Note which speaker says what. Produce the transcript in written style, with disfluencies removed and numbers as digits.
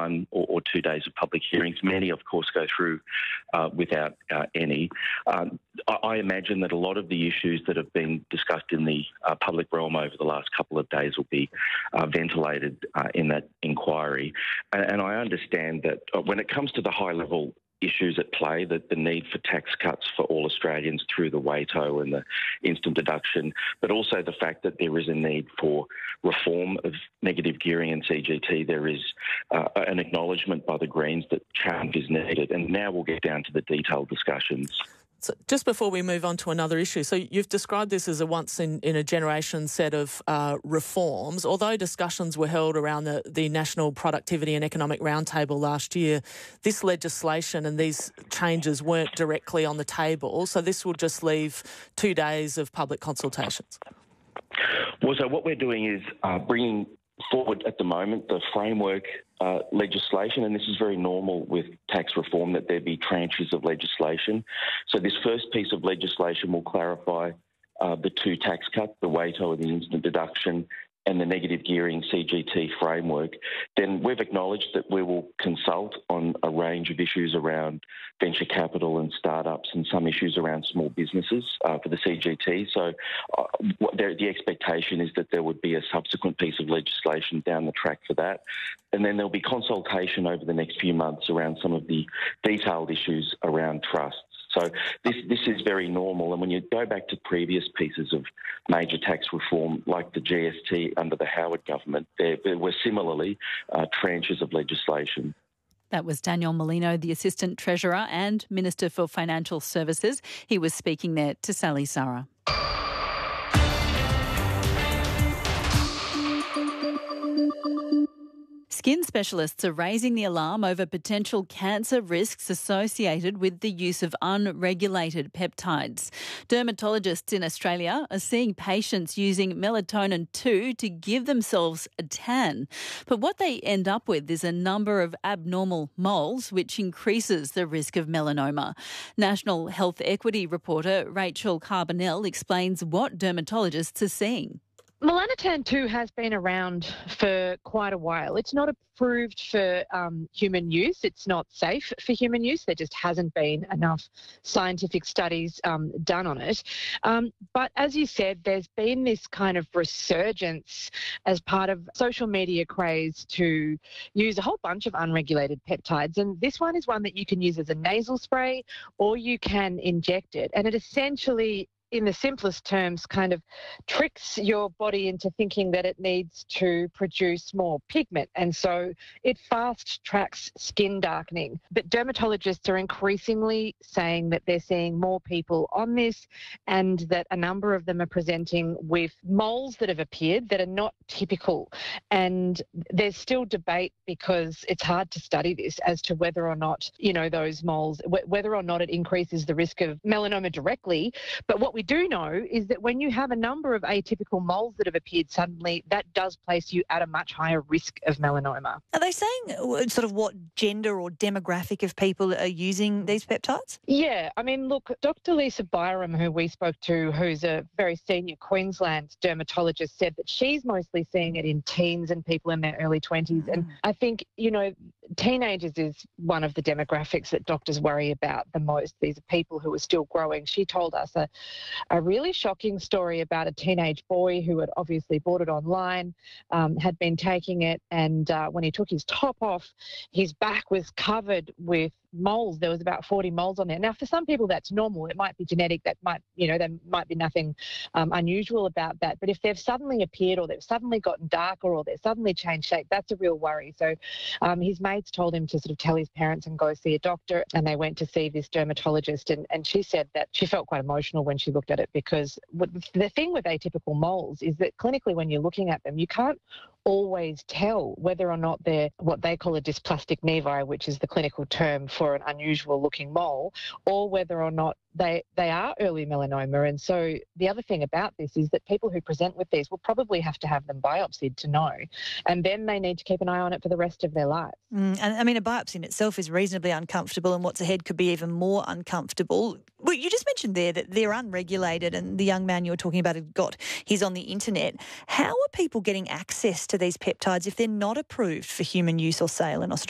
Speaker 1: 1 or 2 days of public hearings. Many, of course, go through without any. I imagine that a lot of the issues that have been discussed in the public realm over the last couple of days will be ventilated in that inquiry. And I understand that when it comes to the high-level issues at play, that the need for tax cuts for all Australians through the WATO and the instant deduction, but also the fact that there is a need for reform of negative gearing and CGT. There is an acknowledgement by the Greens that change is needed, and now we'll get down to the detailed discussions.
Speaker 2: So just before we move on to another issue, so you've described this as a once-in-a-generation set of reforms. Although discussions were held around the National Productivity and Economic Roundtable last year, this legislation and these changes weren't directly on the table, so this will just leave 2 days of public consultations.
Speaker 1: Well, so what we're doing is bringing forward at the moment the framework legislation, and this is very normal with tax reform that there be tranches of legislation. So this first piece of legislation will clarify the 2 tax cuts, the WATO and the instant deduction, and the negative gearing CGT framework. Then we've acknowledged that we will consult on a range of issues around venture capital and startups and some issues around small businesses for the CGT. So the expectation is that there would be a subsequent piece of legislation down the track for that. And then there'll be consultation over the next few months around some of the detailed issues around trusts. So this is very normal. And when you go back to previous pieces of major tax reform, like the GST under the Howard government, there were similarly tranches of legislation.
Speaker 3: That was Daniel Molino, the Assistant Treasurer and Minister for Financial Services. He was speaking there to Sally Sarah. Skin specialists are raising the alarm over potential cancer risks associated with the use of unregulated peptides. Dermatologists in Australia are seeing patients using melatonin 2 to give themselves a tan. But what they end up with is a number of abnormal moles, which increases the risk of melanoma. National Health Equity reporter Rachel Carbonell explains what dermatologists are seeing.
Speaker 4: Melanotan 2 has been around for quite a while. It's not approved for human use. It's not safe for human use. There just hasn't been enough scientific studies done on it. But as you said, there's been this kind of resurgence as part of social media craze to use a whole bunch of unregulated peptides. And this one is one that you can use as a nasal spray or you can inject it. And it essentially, in the simplest terms, kind of tricks your body into thinking that it needs to produce more pigment. And so it fast tracks skin darkening. But dermatologists are increasingly saying that they're seeing more people on this and that a number of them are presenting with moles that have appeared that are not typical. And there's still debate because it's hard to study this as to whether or not, those moles, whether or not it increases the risk of melanoma directly. But what we do know is that when you have a number of atypical moles that have appeared suddenly, that does place you at a much higher risk of melanoma.
Speaker 5: Are they saying sort of what gender or demographic of people are using these peptides?
Speaker 4: Yeah, look, Dr. Lisa Byram, who we spoke to, who's a very senior Queensland dermatologist, said that she's mostly seeing it in teens and people in their early 20s. And I think, teenagers is one of the demographics that doctors worry about the most. These are people who are still growing. She told us a really shocking story about a teenage boy who had obviously bought it online, had been taking it, and when he took his top off, his back was covered with moles. There was about 40 moles on there. Now, for some people, that's normal. It might be genetic. There might be nothing unusual about that. But if they've suddenly appeared or they've suddenly gotten darker or they've suddenly changed shape, that's a real worry. So his mates told him to sort of tell his parents and go see a doctor, and they went to see this dermatologist, and she said that she felt quite emotional when she looked at it because the thing with atypical moles is that clinically when you're looking at them, you can't always tell whether or not they're what they call a dysplastic nevi, which is the clinical term for an unusual looking mole, or whether or not they are early melanoma. And so the other thing about this is that people who present with these will probably have to have them biopsied to know, and then they need to keep an eye on it for the rest of their lives.
Speaker 5: And a biopsy in itself is reasonably uncomfortable, and what's ahead could be even more uncomfortable. Well, you just mentioned there that they're unregulated, and the young man you were talking about he's on the internet. How are people getting access to these peptides if they're not approved for human use or sale in Australia?